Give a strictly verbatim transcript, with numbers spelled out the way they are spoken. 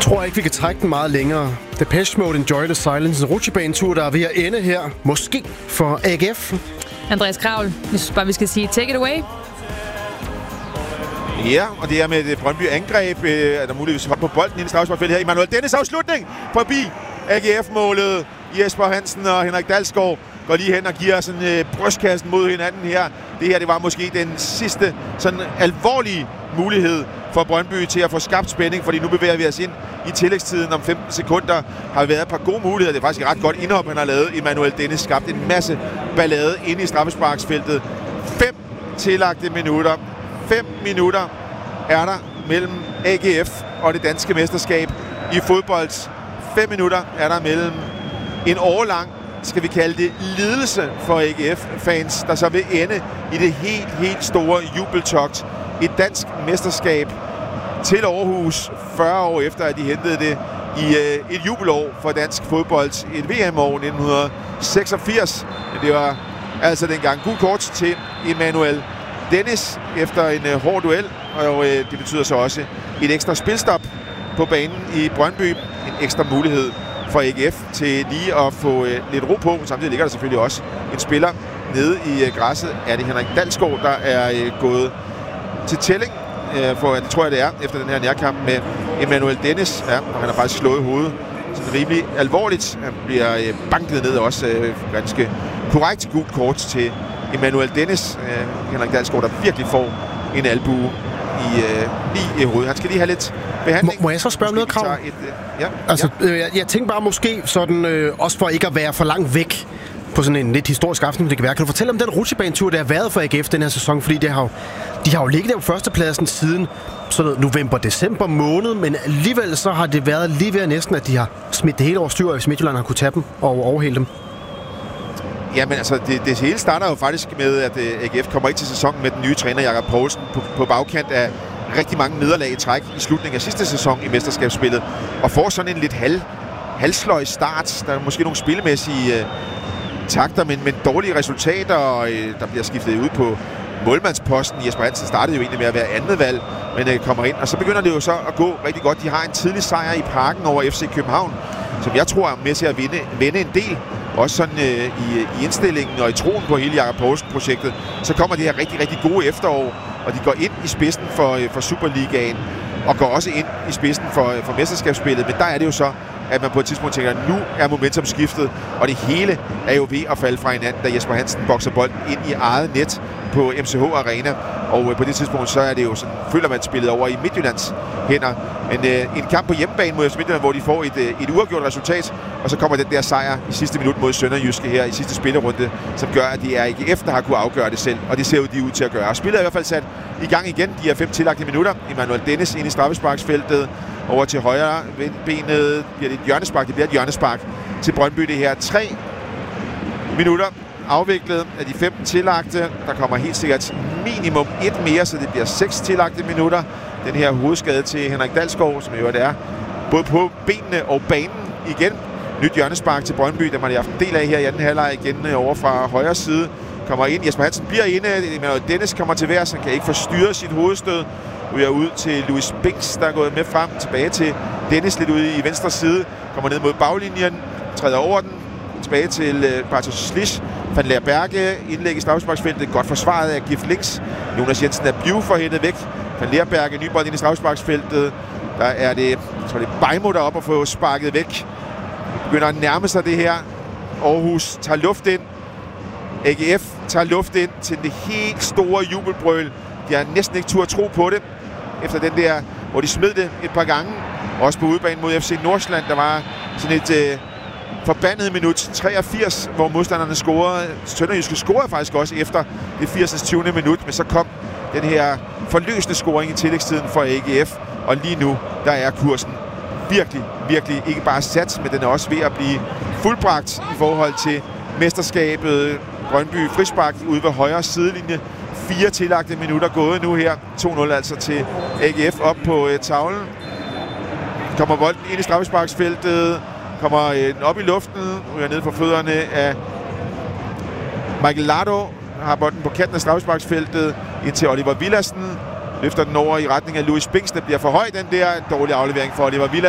tror ikke, vi kan trække den meget længere. Depeche Mode, Enjoy the Silence. En rutsjebanetur, der er ved at ende her. Måske for A G F. Andreas Kravl, jeg synes bare, vi skal sige take it away. Ja, og det er med et Brøndby angreb, øh, er der muligvis hop på bolden i det straffesparksfelt her. Emmanuel Dennis afslutning forbi A G F-målet. Jesper Hansen og Henrik Dalsgaard går lige hen og giver sådan øh, brystkassen mod hinanden her. Det her, det var måske den sidste sådan alvorlige mulighed for Brøndby til at få skabt spænding, fordi nu bevæger vi os ind i tillægstiden om femten sekunder. Har været et par gode muligheder. Det er faktisk et ret godt indhop, han har lavet. Emmanuel Dennis skabt en masse ballade inde i straffesparksfeltet. Fem tillagte minutter. Fem minutter er der mellem A G F og det danske mesterskab i fodbold. Fem minutter er der mellem en årlang, skal vi kalde det, lidelse for A G F-fans, der så vil ende i det helt, helt store jubeltogt. Et dansk mesterskab til Aarhus fyrre år efter, at de hentede det i øh, et jubelår for dansk fodbold. Et V M-år nitten seksogfirs. Men det var altså dengang gul kort til Emmanuel Dennis efter en øh, hård duel, og øh, det betyder så også et ekstra spilstop på banen i Brøndby. En ekstra mulighed for A G F til lige at få øh, lidt ro på. Samtidig ligger der selvfølgelig også en spiller nede i øh, græsset. Er det Henrik Dalsgaard, der er øh, gået til tælling, øh, for det tror jeg det er, efter den her nærkamp med Emmanuel Dennis. Ja, og han har faktisk slået hovedet sådan rimelig alvorligt. Han bliver øh, banket ned også øh, ganske korrekt gult kort til Emmanuel Dennis. Øh, Henrik Dalsgaard, der virkelig får en albue i, øh, lige i hovedet. Han skal lige have lidt behandling. Må, må jeg så spørge om noget, Krav? Et, øh, ja, altså, ja. Øh, jeg, jeg tænker bare måske sådan, øh, også for ikke at være for langt væk på sådan en lidt historisk aften, det kan være. Kan du fortælle om den rutsjebanetur, der har været for A G F den her sæson? Fordi det har jo, de har jo ligget der på førstepladsen siden sådan november-december måned, men alligevel så har det været lige ved næsten, at de har smidt det hele over styr, hvis Midtjylland har kunne tage dem og overhælde dem. Jamen altså, det, det hele starter jo faktisk med, at A G F kommer ikke til sæsonen med den nye træner, Jakob Poulsen, på, på bagkant af rigtig mange nederlag i træk i slutningen af sidste sæson i mesterskabsspillet, og får sådan en lidt halv, halvsløj start. Der er måske nogle spillemæssige øh, takter, men, men dårlige resultater, og øh, der bliver skiftet ud på målmandsposten. Jesper Hansen startede jo egentlig med at være andet valg, men øh, kommer ind, og så begynder det jo så at gå rigtig godt. De har en tidlig sejr i Parken over F C København, som jeg tror er med til at vinde, vinde en del. Også sådan øh, i, i indstillingen og i troen på hele Jakob Poulsen-projektet. Så kommer det her rigtig, rigtig gode efterår, og de går ind i spidsen for, øh, for Superligaen, og går også ind i spidsen for, øh, for mesterskabsspillet. Men der er det jo så, at man på et tidspunkt tænker, at nu er momentum skiftet, og det hele er jo ved at falde fra hinanden, da Jesper Hansen bokser bolden ind i eget net på M C H Arena. Og øh, på det tidspunkt, så er det jo sådan, føler man spillet over i Midtjyllands hænder. Men øh, en kamp på hjemmebane mod F C Midtjylland, hvor de får et, øh, et uafgjort resultat, og så kommer den der sejr i sidste minut mod Sønderjyske her i sidste spillerunde, som gør, at det er A G F, der har kunne afgøre det selv, og det ser jo de ud til at gøre. Og spillet er i hvert fald sat i gang igen. De er fem tillagte minutter. Emmanuel Dennis ind i straffesparksfeltet, over til højre benet, bliver det et hjørnespark, det bliver et hjørnespark til Brøndby det her. Tre minutter afviklet af de femten tillagte. Der kommer helt sikkert minimum et mere, så det bliver seks tillagte minutter. Den her hovedskade til Henrik Dalsgaard, som jo er både på benene og banen igen. Nyt hjørnespark til Brøndby, der man har haft en del af her i anden halvleg igen over fra højre side. Kommer ind, Jesper Hansen bliver inde, Emmanuel Dennis kommer til værs, han kan ikke forstyrre sit hovedstød. Ryger ud til Louis Binks, der er gået med frem, tilbage til Dennis lidt ude i venstre side. Kommer ned mod baglinjen, træder over den, tilbage til uh, Bartosz Slisz. Van Leer Berge, indlæg i straffesparksfeltet, godt forsvaret af Gift Links. Jonas Jensen er blive forhændet væk. Van Leer Berge, ny bold ind i straffesparksfeltet. Der er det, jeg tror det er Bejmo, der er oppe og få sparket væk. Begynder at nærme sig det her. Aarhus tager luft ind. A G F tager luft ind til det helt store jubelbrøl. De har næsten ikke tur at tro på det, efter den der, hvor de smed det et par gange. Også på udebane mod F C Nordsjælland, der var sådan et øh, forbandet minut treogfirs, hvor modstanderne scorede. Sønderjyske scorede faktisk også efter det firsinde tyvende minut, men så kom den her forløsende scoring i tillægstiden for A G F. Og lige nu, der er kursen virkelig, virkelig ikke bare sat, men den er også ved at blive fuldbragt i forhold til mesterskabet. Brøndby frispark ude ved højre sidelinje. Fire tillagte minutter gået nu her. to nul altså til A G F op på øh, tavlen. Kommer bolden ind i straffesparksfeltet. Kommer øh, op i luften. Ryger ned på fødderne af Michael Lardo. Har bolden på kanten af straffesparksfeltet ind til Oliver Villadsen. Løfter den over i retning af Louis Binks. Der bliver for høj, den der. Dårlig aflevering for Oliver Villadsen.